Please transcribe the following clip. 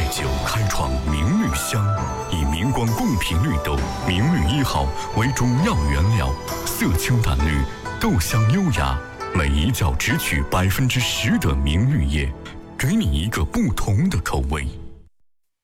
酒开创明绿香，以明光贡品绿豆明绿1号为主要原料，色清淡绿，豆香优雅，每一窖只取10%的明绿叶，给你一个不同的口味。